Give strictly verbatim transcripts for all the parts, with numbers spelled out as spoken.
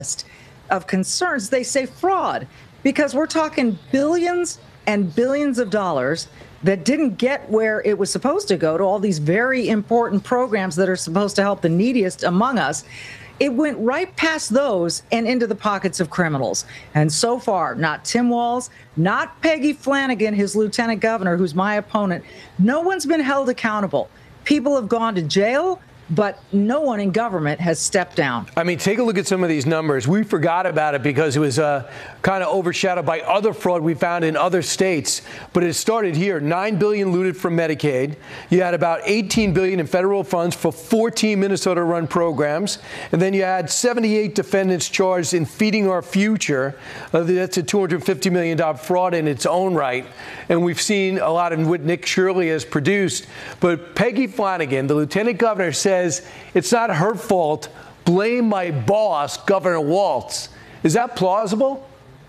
of concerns, they say fraud, because we're talking billions and billions of dollars that didn't get where it was supposed to go, to all these very important programs that are supposed to help the neediest among us. It went right past those and into the pockets of criminals. And so far, not Tim Walz, not Peggy Flanagan, his lieutenant governor, who's my opponent. No one's been held accountable. People have gone to jail, but no one in government has stepped down. I mean, take a look at some of these numbers. We forgot about it because it was uh, kind of overshadowed by other fraud we found in other states. But it started here. nine billion dollars looted from Medicaid. You had about eighteen billion dollars in federal funds for fourteen Minnesota-run programs. And then you had seventy-eight defendants charged in Feeding Our Future. Uh, that's a two hundred fifty million dollars fraud in its own right. And we've seen a lot of what Nick Shirley has produced. But Peggy Flanagan, the lieutenant governor, says it's not her fault. Blame my boss, Governor Walz. Is that plausible?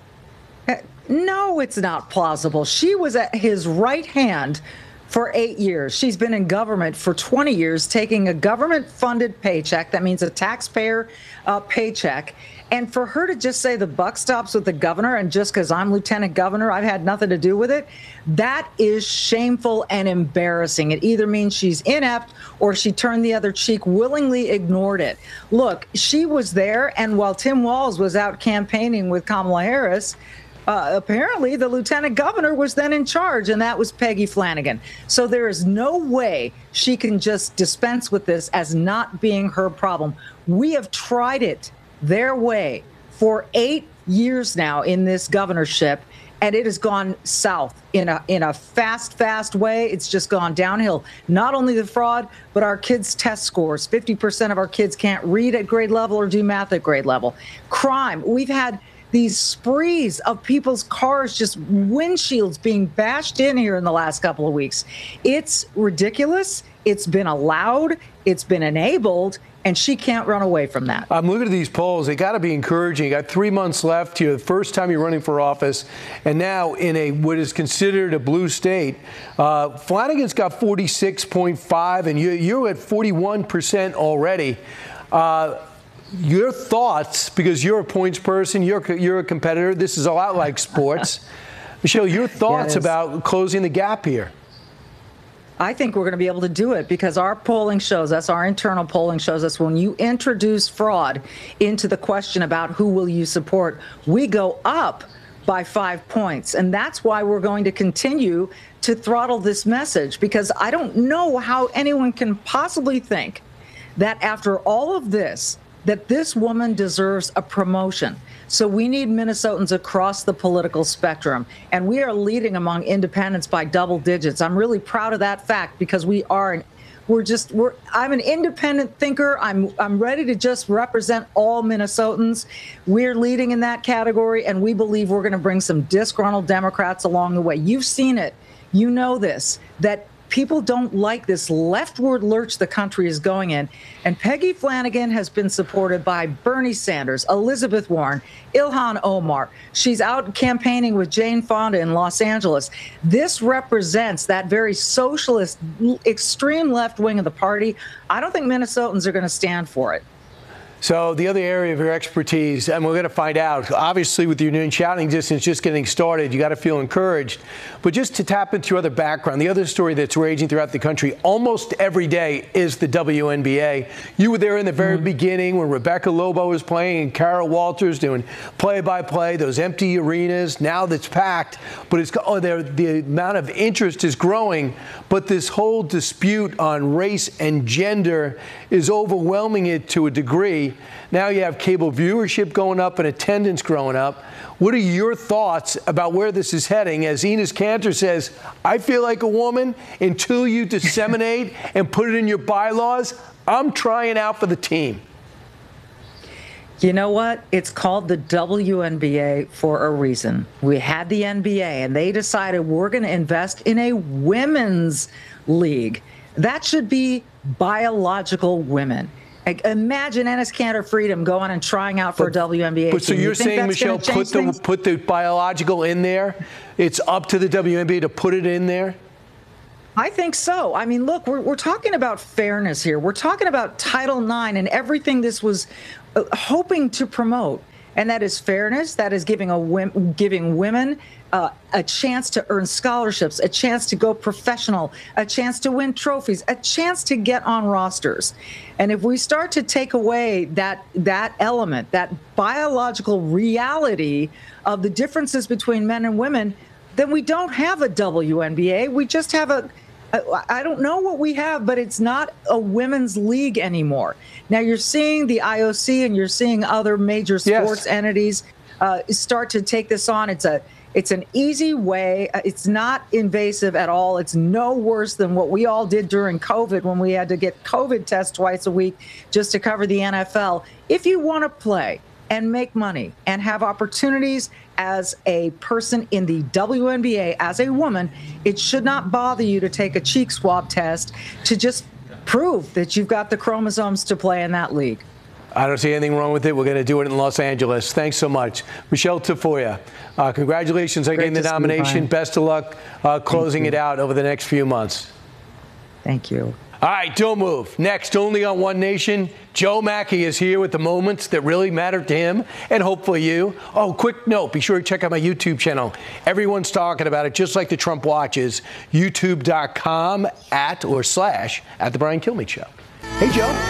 No, it's not plausible. She was at his right hand for eight years. She's been in government for twenty years, taking a government-funded paycheck. That means a taxpayer uh, paycheck. And for her to just say the buck stops with the governor, and just because I'm lieutenant governor, I've had nothing to do with it, that is shameful and embarrassing. It either means she's inept or she turned the other cheek, willingly ignored it. Look, she was there, and while Tim Walz was out campaigning with Kamala Harris, Uh, apparently, the lieutenant governor was then in charge, and that was Peggy Flanagan. So there is no way she can just dispense with this as not being her problem. We have tried it their way for eight years now in this governorship, and it has gone south in a in a fast, fast way. It's just gone downhill. Not only the fraud, but our kids' test scores. fifty percent of our kids can't read at grade level or do math at grade level. Crime. We've had these sprees of people's cars, just windshields being bashed in here in the last couple of weeks. It's ridiculous. It's been allowed. It's been enabled. And she can't run away from that. I'm looking at these polls. They got to be encouraging. You got three months left here, the first time you're running for office. And now in a what is considered a blue state, uh, Flanagan's got forty-six point five, and you, you're at forty-one percent already. Uh, Your thoughts, because you're a points person, you're you're a competitor. This is a lot like sports. Michelle, your thoughts yeah, about closing the gap here? I think we're going to be able to do it because our polling shows us, our internal polling shows us, when you introduce fraud into the question about who will you support, we go up by five points. And that's why we're going to continue to throttle this message, because I don't know how anyone can possibly think that after all of this, that this woman deserves a promotion. So we need Minnesotans across the political spectrum, and we are leading among independents by double digits. I'm really proud of that fact because we are, an, we're just, we're, I'm an independent thinker. I'm, I'm ready to just represent all Minnesotans. We're leading in that category, and we believe we're going to bring some disgruntled Democrats along the way. You've seen it. You know this, that people don't like this leftward lurch the country is going in. And Peggy Flanagan has been supported by Bernie Sanders, Elizabeth Warren, Ilhan Omar. She's out campaigning with Jane Fonda in Los Angeles. This represents that very socialist, extreme left wing of the party. I don't think Minnesotans are going to stand for it. So the other area of your expertise, and we're going to find out, obviously with your new shouting distance just getting started, you got to feel encouraged. But just to tap into your other background, the other story that's raging throughout the country almost every day is the W N B A. You were there in the very mm-hmm. beginning when Rebecca Lobo was playing and Carol Walters doing play-by-play, those empty arenas. Now that's packed, but it's oh, the amount of interest is growing. But this whole dispute on race and gender is overwhelming it to a degree. Now you have cable viewership going up and attendance growing up. What are your thoughts about where this is heading? As Enes Kanter says, I feel like a woman until you disseminate and put it in your bylaws. I'm trying out for the team. You know what? It's called the W N B A for a reason. We had the N B A, and they decided we're going to invest in a women's league. That should be biological women. Imagine Enes Kanter Freedom going and trying out for but, a W N B A But so team. you're you saying, Michelle, put the, things? put the biological in there? It's up to the W N B A to put it in there? I think so. I mean, look, we're, we're talking about fairness here. We're talking about Title nine and everything this was uh, hoping to promote. And that is fairness. That is giving a giving women uh, a chance to earn scholarships, a chance to go professional, a chance to win trophies, a chance to get on rosters. And if we start to take away that that element, that biological reality of the differences between men and women, then we don't have a W N B A. We just have a I don't know what we have, but it's not a women's league anymore. Now you're seeing the I O C and you're seeing other major sports yes. entities uh, start to take this on. It's a it's an easy way. It's not invasive at all. It's no worse than what we all did during COVID when we had to get COVID tests twice a week just to cover the N F L. If you want to play and make money and have opportunities as a person in the W N B A, as a woman, it should not bother you to take a cheek swab test to just prove that you've got the chromosomes to play in that league. I don't see anything wrong with it. We're going to do it in Los Angeles. Thanks so much. Michelle Tafoya, uh, congratulations on getting the nomination. Best of luck uh, closing it out over the next few months. Thank you. All right, don't move. Next, only on One Nation, Joe Mackey is here with the moments that really matter to him and hopefully you. Oh, quick note, be sure to check out my YouTube channel. Everyone's talking about it, just like the Trump watches. YouTube dot com at or slash at The Brian Kilmeade Show. Hey, Joe.